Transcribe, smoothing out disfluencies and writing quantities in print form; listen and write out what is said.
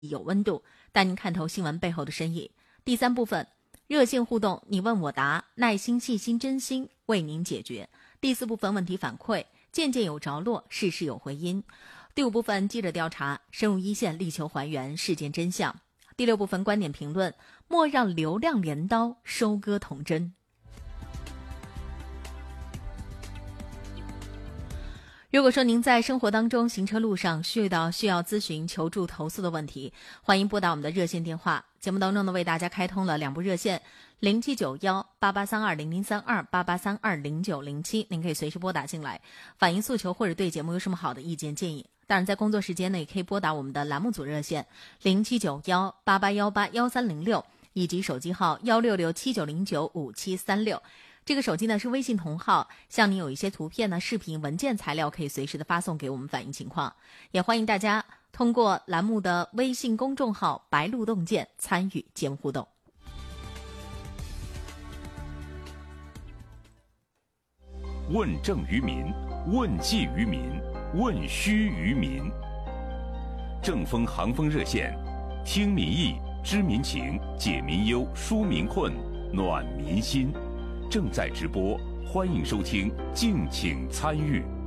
有温度，带您看透新闻背后的深意。第3部分，热线互动，你问我答，耐心、细心、真心为您解决。第4部分，问题反馈，件件有着落，事事有回音。第5部分，记者调查，深入一线，力求还原事件真相。第6部分，观点评论，莫让流量镰刀收割童真。如果说您在生活当中、行车路上遇到需要咨询、求助、投诉的问题，欢迎拨打我们的热线电话。节目当中呢，为大家开通了2部热线，07918832003288320907，您可以随时拨打进来，反映诉求或者对节目有什么好的意见建议。当然，在工作时间呢，也可以拨打我们的栏目组热线079188181306，以及手机号16679095736。这个手机呢是微信同号，像您有一些图片呢、视频、文件材料，可以随时的发送给我们反映情况。也欢迎大家通过栏目的微信公众号白鹿洞见参与节目互动。 问政于民，问计于民，问需于民。正风航风热线，听民意，知民情，解民忧，纾民困，暖民心。正在直播，欢迎收听，敬请参与。